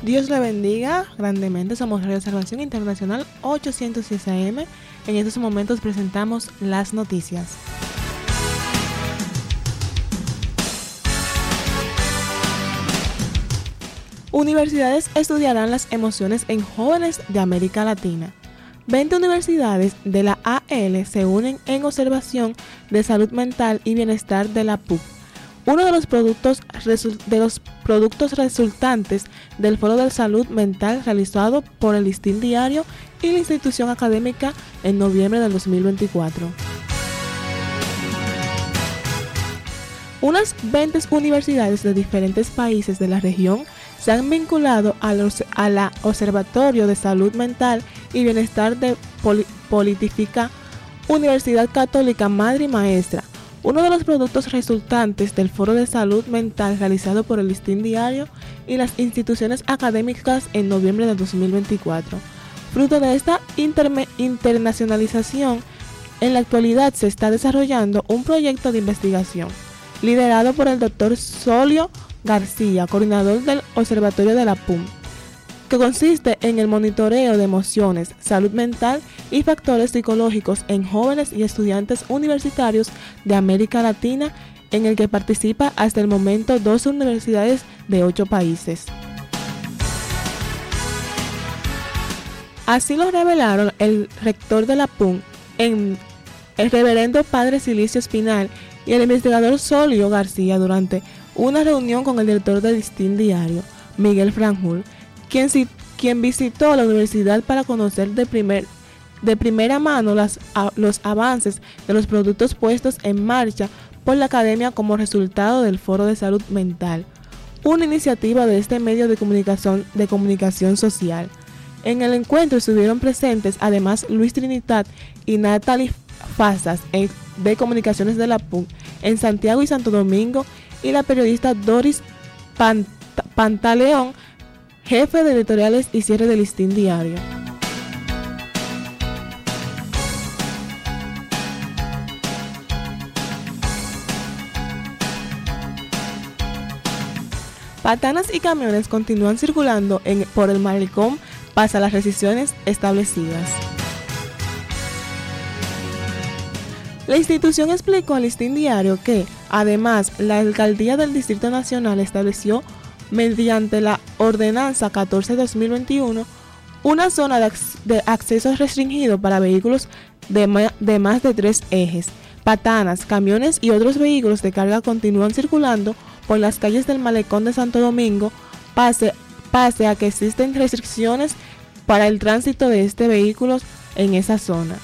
Dios le bendiga grandemente. Somos Radio Salvación Internacional 810 AM. En estos momentos presentamos las noticias. Universidades estudiarán las emociones en jóvenes de América Latina. 20 universidades de la AL se unen en observación de salud mental y bienestar de la PUC. Uno de los productos resultantes del Foro de Salud Mental realizado por el Listín Diario y la institución académica en noviembre del 2024. Unas 20 universidades de diferentes países de la región se han vinculado a la Observatorio de Salud Mental y Bienestar de Pontificia Universidad Católica Madre y Maestra. Uno de los productos resultantes del Foro de Salud Mental realizado por el Listín Diario y las instituciones académicas en noviembre de 2024. Fruto de esta internacionalización, en la actualidad se está desarrollando un proyecto de investigación liderado por el Dr. Solio García, coordinador del Observatorio de la PUM, que consiste en el monitoreo de emociones, salud mental y factores psicológicos en jóvenes y estudiantes universitarios de América Latina, en el que participa hasta el momento 12 universidades de 8 países. Así lo revelaron el rector de la PUM, el reverendo Padre Silicio Espinal, y el investigador Solio García durante una reunión con el director del Listín Diario, Miguel Franjul, quien visitó la universidad para conocer de primera mano los avances de los productos puestos en marcha por la academia como resultado del Foro de Salud Mental, una iniciativa de este medio de comunicación social. En el encuentro estuvieron presentes además Luis Trinidad y Natalie Fasas de Comunicaciones de la PUC en Santiago y Santo Domingo, y la periodista Doris Pantaleón, jefe de editoriales y cierre del Listín Diario. Patanas y camiones continúan circulando por el malecón pese a las restricciones establecidas. La institución explicó al Listín Diario que, además, la Alcaldía del Distrito Nacional estableció, mediante la Ordenanza 14/2021, una zona de acceso restringido para vehículos de más de 3 ejes. Patanas, camiones y otros vehículos de carga continúan circulando por las calles del Malecón de Santo Domingo, pase a que existen restricciones para el tránsito de estos vehículos en esa zona.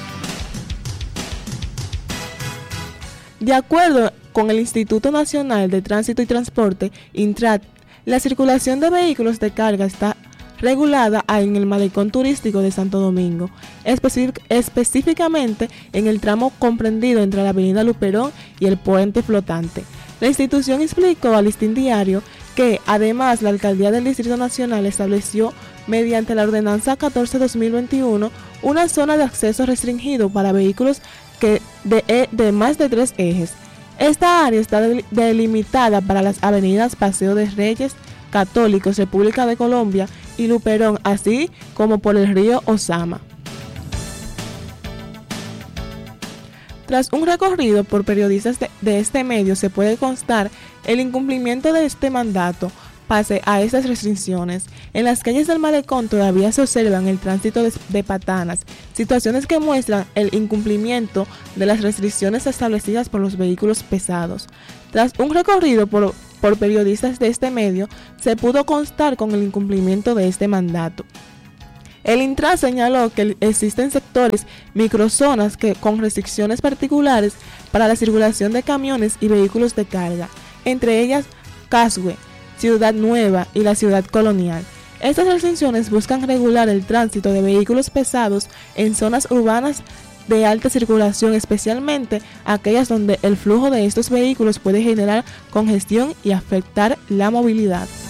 De acuerdo con el Instituto Nacional de Tránsito y Transporte, Intrat, la circulación de vehículos de carga está regulada en el malecón turístico de Santo Domingo, específicamente en el tramo comprendido entre la avenida Luperón y el puente flotante. La institución explicó al Listín Diario que, además, la Alcaldía del Distrito Nacional estableció, mediante la Ordenanza 14/2021, una zona de acceso restringido para vehículos de más de 3 ejes. Esta área está delimitada para las avenidas Paseo de Reyes Católicos, República de Colombia y Luperón, así como por el río Osama. Tras un recorrido por periodistas de este medio, se puede constar el incumplimiento de este mandato. Pese a estas restricciones, en las calles del malecón todavía se observan el tránsito de patanas, situaciones que muestran el incumplimiento de las restricciones establecidas por los vehículos pesados. Tras un recorrido por periodistas de este medio, se pudo constar con el incumplimiento de este mandato. El Intran señaló que existen sectores, microzonas con restricciones particulares para la circulación de camiones y vehículos de carga, entre ellas Casue, Ciudad Nueva y la Ciudad Colonial. Estas restricciones buscan regular el tránsito de vehículos pesados en zonas urbanas de alta circulación, especialmente aquellas donde el flujo de estos vehículos puede generar congestión y afectar la movilidad.